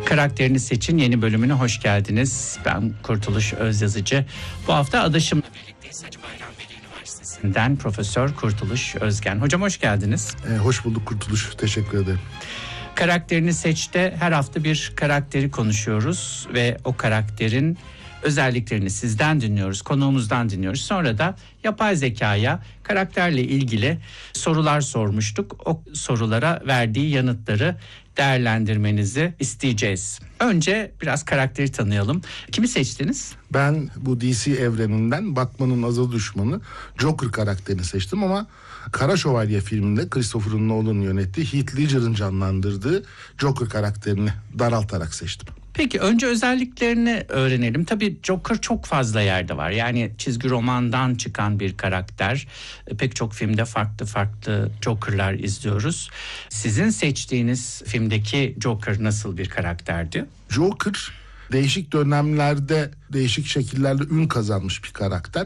Karakterini Seçin yeni bölümüne hoş geldiniz. Ben Kurtuluş Özyazıcı. Bu hafta adaşımla birlikteyiz. Hacı Bayram Üniversitesi'nden Profesör Kurtuluş Özgen. Hocam hoş geldiniz. Hoş bulduk Kurtuluş. Teşekkür ederim. Karakterini Seç'te her hafta bir karakteri konuşuyoruz ve o karakterin özelliklerini sizden dinliyoruz, konuğumuzdan dinliyoruz. Sonra da yapay zekaya karakterle ilgili sorular sormuştuk. O sorulara verdiği yanıtları değerlendirmenizi isteyeceğiz. Önce biraz karakteri tanıyalım. Kimi seçtiniz? Ben bu DC evreninden Batman'ın azılı düşmanı Joker karakterini seçtim ama Kara Şövalye filminde Christopher Nolan'ın yönettiği Heath Ledger'ın canlandırdığı Joker karakterini daraltarak seçtim. Peki önce özelliklerini öğrenelim. Tabii Joker çok fazla yerde var. Yani çizgi romandan çıkan bir karakter. Pek çok filmde farklı Joker'lar izliyoruz. Sizin seçtiğiniz filmdeki Joker nasıl bir karakterdi? Joker değişik dönemlerde değişik şekillerde ün kazanmış bir karakter.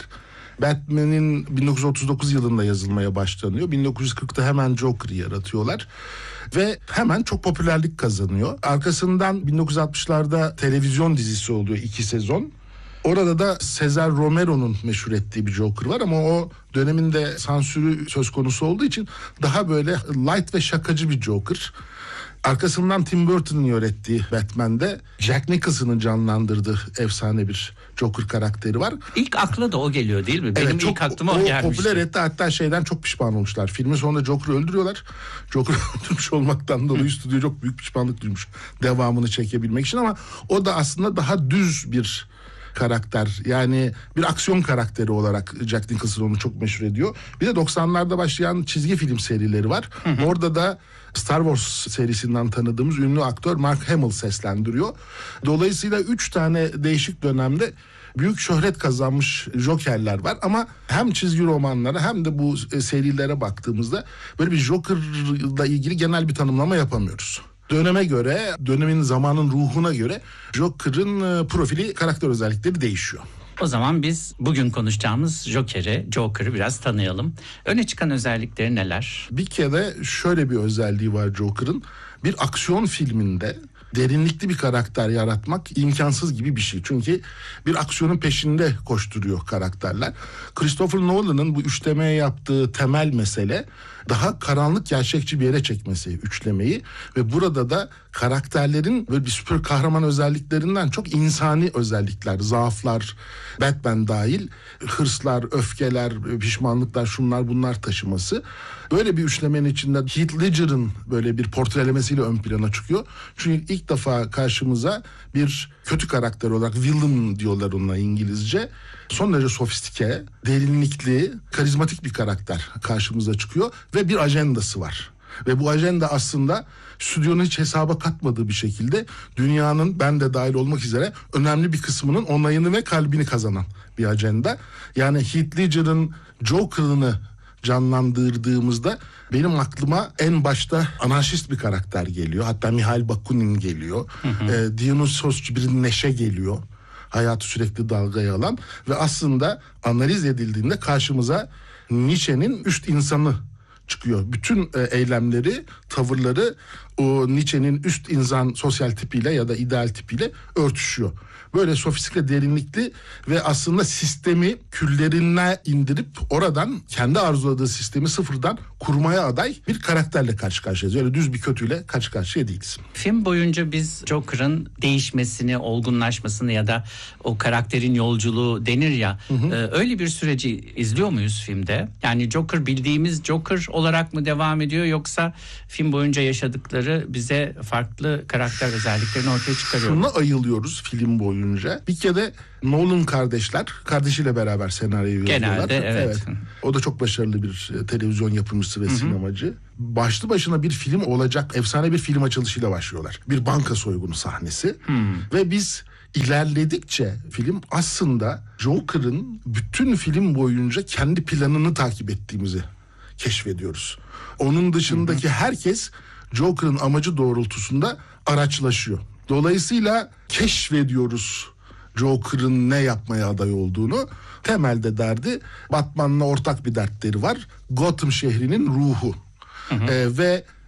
Batman'in 1939 yılında yazılmaya başlanıyor. 1940'ta hemen Joker'ı yaratıyorlar ve hemen çok popülerlik kazanıyor. Arkasından 1960'larda televizyon dizisi oluyor 2 sezon. Orada da Cesar Romero'nun meşhur ettiği bir Joker var ama o döneminde sansürü söz konusu olduğu için daha böyle light ve şakacı bir Joker. Arkasından Tim Burton'un yönettiği Batman'de Jack Nicholson'ın canlandırdığı efsane bir Joker karakteri var. İlk akla da o geliyor değil mi? Benim ilk aklıma o gelmişti. Popüler etti, hatta şeyden çok pişman olmuşlar. Filmin sonunda Joker'ı öldürüyorlar. Joker'ı öldürmüş olmaktan dolayı stüdyo çok büyük pişmanlık duymuş devamını çekebilmek için ama o da aslında daha düz bir karakter. Yani bir aksiyon karakteri olarak Jack Nicholson onu çok meşhur ediyor. Bir de 90'larda başlayan çizgi film serileri var. Orada da Star Wars serisinden tanıdığımız ünlü aktör Mark Hamill seslendiriyor. Dolayısıyla 3 tane değişik dönemde büyük şöhret kazanmış Joker'ler var ama hem çizgi romanlara hem de bu serilere baktığımızda böyle bir Joker'la ilgili genel bir tanımlama yapamıyoruz. Döneme göre, dönemin zamanın ruhuna göre Joker'ın profili, karakter özellikleri değişiyor. O zaman biz bugün konuşacağımız Joker'ı biraz tanıyalım. Öne çıkan özellikleri neler? Bir kere şöyle bir özelliği var Joker'ın. Bir aksiyon filminde derinlikli bir karakter yaratmak imkansız gibi bir şey. Çünkü bir aksiyonun peşinde koşturuyor karakterler. Christopher Nolan'ın bu üçlemeye yaptığı temel mesele daha karanlık, gerçekçi bir yere çekmesi üçlemeyi ve burada da karakterlerin böyle bir süper kahraman özelliklerinden çok insani özellikler, zaaflar, Batman dahil hırslar, öfkeler, pişmanlıklar, şunlar bunlar taşıması. Böyle bir üçlemenin içinde Heath Ledger'ın böyle bir portrelemesiyle ön plana çıkıyor. Çünkü ilk defa karşımıza bir kötü karakter olarak villain diyorlar ona İngilizce. Son derece sofistike, derinlikli, karizmatik bir karakter karşımıza çıkıyor ve bir ajandası var. Ve bu ajanda aslında stüdyonun hiç hesaba katmadığı bir şekilde dünyanın, ben de dahil olmak üzere, önemli bir kısmının onayını ve kalbini kazanan bir ajanda. Yani Heath Ledger'ın Joker'ını canlandırdığımızda benim aklıma en başta anarşist bir karakter geliyor. Hatta Mihail Bakunin geliyor. Dionysosçu bir neşe geliyor. Hayatı sürekli dalgaya alan ve aslında analiz edildiğinde karşımıza Nietzsche'nin üst insanı çıkıyor. Bütün eylemleri, tavırları o Nietzsche'nin üst insan sosyal tipiyle ya da ideal tipiyle örtüşüyor. Böyle sofistike, derinlikli ve aslında sistemi küllerine indirip oradan kendi arzuladığı sistemi sıfırdan kurmaya aday bir karakterle karşı karşıyayız. Öyle düz bir kötüyle karşı karşıya değiliz. Film boyunca biz Joker'ın değişmesini, olgunlaşmasını ya da o karakterin yolculuğu denir ya, öyle bir süreci izliyor muyuz filmde? Yani Joker bildiğimiz Joker olarak mı devam ediyor yoksa film boyunca yaşadıkları bize farklı karakter özelliklerini ortaya çıkarıyor mu? Şuna ayılıyoruz film boyunca. Bir kere Nolan kardeşiyle beraber senaryoyu yazıyorlar. Genelde evet. O da çok başarılı bir televizyon yapımcısı ve sinemacı. Başlı başına bir film olacak efsane bir film açılışıyla başlıyorlar. Bir banka soygunu sahnesi. Ve biz ilerledikçe film aslında Joker'ın bütün film boyunca kendi planını takip ettiğimizi keşfediyoruz. Onun dışındaki herkes Joker'ın amacı doğrultusunda araçlaşıyor. Dolayısıyla keşfediyoruz Joker'ın ne yapmaya aday olduğunu. Temelde derdi, Batman'la ortak bir dertleri var. Gotham şehrinin ruhu. Ve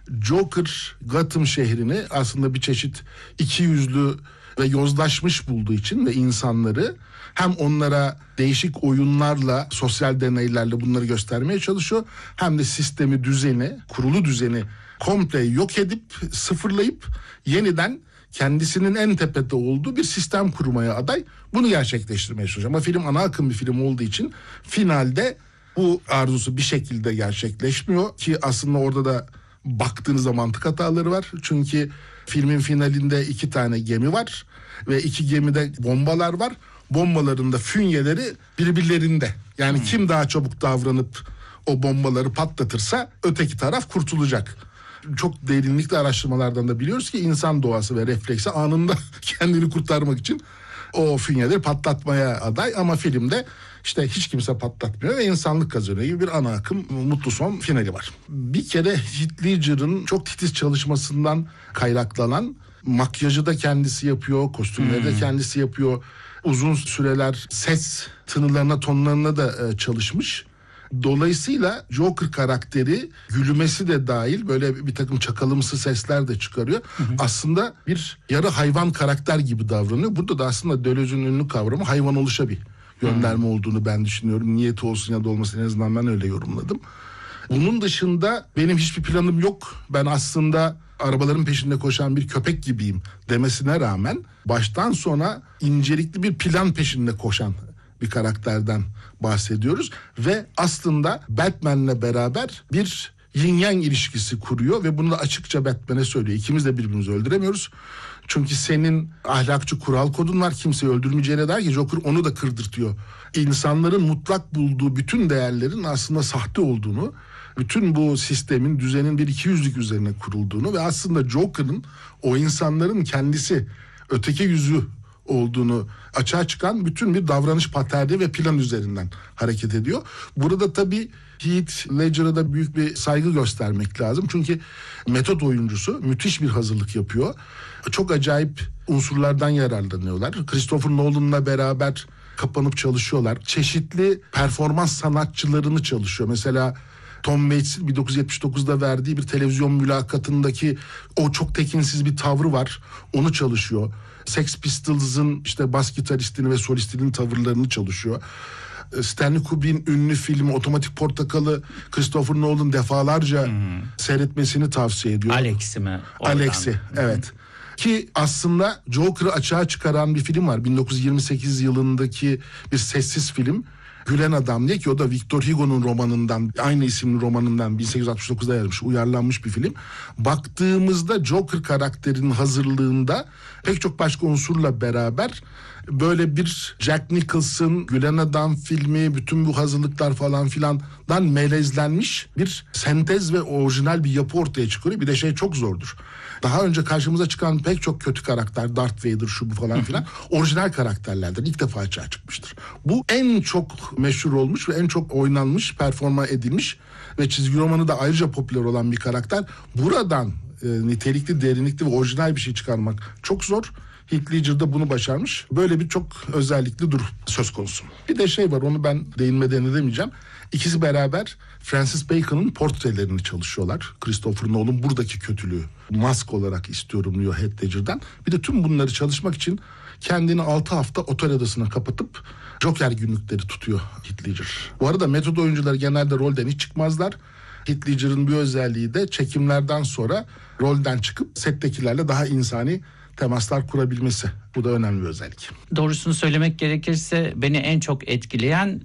Joker Gotham şehrini aslında bir çeşit ikiyüzlü ve yozlaşmış bulduğu için ve insanları hem onlara değişik oyunlarla, sosyal deneylerle bunları göstermeye çalışıyor. Hem de sistemi, düzeni, kurulu düzeni komple yok edip, sıfırlayıp yeniden kendisinin en tepede olduğu bir sistem kurmaya aday. Bunu gerçekleştirmeye çalışıyor. Ama film ana akım bir film olduğu için finalde bu arzusu bir şekilde gerçekleşmiyor ki aslında orada da baktığınızda mantık hataları var. Çünkü filmin finalinde 2 tane gemi var ve 2 gemide bombalar var. Bombaların da fünyeleri birbirlerinde. Yani kim daha çabuk davranıp o bombaları patlatırsa öteki taraf kurtulacak. Çok derinlikli araştırmalardan da biliyoruz ki insan doğası ve refleksi anında kendini kurtarmak için o fünyeleri patlatmaya aday. Ama filmde işte hiç kimse patlatmıyor ve insanlık kazanıyor gibi bir ana akım mutlu son finali var. Bir kere Heath Ledger'ın çok titiz çalışmasından kaynaklanan makyajı da kendisi yapıyor, kostümleri de kendisi yapıyor. Uzun süreler ses tınılarına, tonlarına da çalışmış. Dolayısıyla Joker karakteri gülmesi de dahil böyle bir takım çakalımsı sesler de çıkarıyor. Aslında bir yarı hayvan karakter gibi davranıyor. Burada da aslında Deleuze'ün ünlü kavramı hayvan oluşa bir gönderme olduğunu ben düşünüyorum. Niyeti olsun ya da olmasın, en azından ben öyle yorumladım. Bunun dışında benim hiçbir planım yok. Ben aslında arabaların peşinde koşan bir köpek gibiyim demesine rağmen baştan sona incelikli bir plan peşinde koşan bir karakterden bahsediyoruz. Ve aslında Batman'le beraber bir yin yang ilişkisi kuruyor ve bunu da açıkça Batman'e söylüyor. İkimiz de birbirimizi öldüremiyoruz. Çünkü senin ahlakçı kural kodun var, kimseyi öldürmeyeceğine der ki Joker onu da kırdırtıyor. İnsanların mutlak bulduğu bütün değerlerin aslında sahte olduğunu, bütün bu sistemin, düzenin bir ikiyüzlük üzerine kurulduğunu ve aslında Joker'ın o insanların kendisi, öteki yüzü olduğunu açığa çıkan bütün bir davranış paterni ve plan üzerinden hareket ediyor. Burada tabii Heath Ledger'a da büyük bir saygı göstermek lazım. Çünkü metot oyuncusu, müthiş bir hazırlık yapıyor. Çok acayip unsurlardan yararlanıyorlar. Christopher Nolan'la beraber kapanıp çalışıyorlar. Çeşitli performans sanatçılarını çalışıyor. Mesela Tom Waits'in 1979'da verdiği bir televizyon mülakatındaki o çok tekinsiz bir tavrı var. Onu çalışıyor. Sex Pistols'ın işte bas gitaristini ve solistinin tavırlarını çalışıyor. Stanley Kubrick'in ünlü filmi Otomatik Portakal'ı Christopher Nolan defalarca seyretmesini tavsiye ediyor. Alex'i mi? Alex'i, evet. Ki aslında Joker'ı açığa çıkaran bir film var. 1928 yılındaki bir sessiz film. Gülen Adam diye, ki o da Victor Hugo'nun romanından, aynı isimli romanından 1869'da yazmış, uyarlanmış bir film. Baktığımızda Joker karakterinin hazırlığında pek çok başka unsurla beraber böyle bir Jack Nicholson, Gülen Adam filmi, bütün bu hazırlıklar falan filandan melezlenmiş bir sentez ve orijinal bir yapı ortaya çıkıyor. Bir de şey çok zordur. Daha önce karşımıza çıkan pek çok kötü karakter, Darth Vader, şu bu falan filan, orijinal karakterlerden ilk defa açığa çıkmıştır. Bu en çok meşhur olmuş ve en çok oynanmış, performa edilmiş ve çizgi romanı da ayrıca popüler olan bir karakter. Buradan nitelikli, derinlikli ve orijinal bir şey çıkarmak çok zor. Heath Ledger da bunu başarmış. Böyle bir çok özellikli durum söz konusu. Bir de şey var, onu ben değinmeden edemeyeceğim. İkisi beraber Francis Bacon'ın portrelerini çalışıyorlar. Christopher Nolan buradaki kötülüğü mask olarak istiyorum diyor Heath Ledger'dan. Bir de tüm bunları çalışmak için kendini 6 hafta otel odasına kapatıp Joker günlükleri tutuyor Heath Ledger. Bu arada metod oyuncuları genelde rolden hiç çıkmazlar. Heath Ledger'ın bir özelliği de çekimlerden sonra rolden çıkıp settekilerle daha insani temaslar kurabilmesi. Bu da önemli bir özellik. Doğrusunu söylemek gerekirse beni en çok etkileyen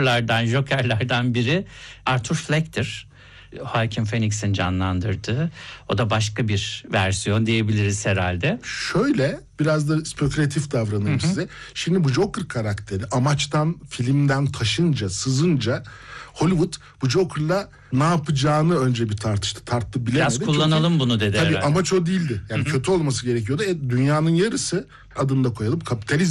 Joker'lerden biri Arthur Fleck'tir. Joaquin Phoenix'in canlandırdığı. O da başka bir versiyon diyebiliriz herhalde. Şöyle biraz da spekülatif davranayım size. Şimdi bu Joker karakteri amaçtan, filmden taşınca, sızınca Hollywood bu Joker'la ne yapacağını önce bir tarttı bilemedi. Biraz kullanalım bunu dedi tabii herhalde. Amaç o değildi. Yani kötü olması gerekiyordu. Dünyanın yarısı, adını da koyalım, kapitalizm